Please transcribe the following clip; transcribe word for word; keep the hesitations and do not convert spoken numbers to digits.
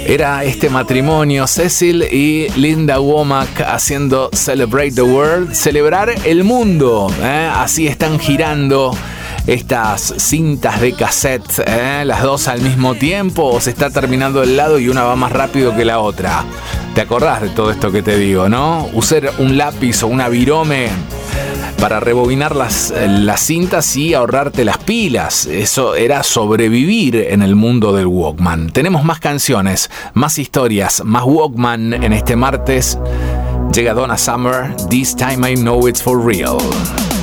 Era este matrimonio, Cecil y Linda Womack, haciendo Celebrate the World, celebrar el mundo, ¿eh? Así están girando estas cintas de cassette, ¿eh? Las dos al mismo tiempo, o se está terminando el lado y una va más rápido que la otra. ¿Te acordás de todo esto que te digo, no? Usar un lápiz o una virome para rebobinar las, las cintas y ahorrarte las pilas. Eso era sobrevivir en el mundo del Walkman. Tenemos más canciones, más historias, más Walkman en este martes. Llega Donna Summer, This Time I Know It's For Real.